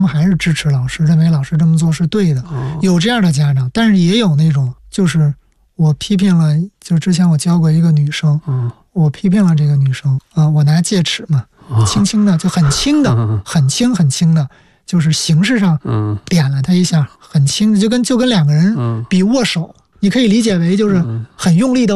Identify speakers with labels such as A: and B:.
A: 们还是支持老师，认为老师这么做是对的。有这样的家长，但是也有那种就是我批评了，就之前我教过一个女生，我批评了这个女生我拿戒尺嘛，轻轻的，就很轻的，很轻很轻的，就是形式上点了她一下，很轻的，就跟两个人比握手，你可以理解为就是很用力的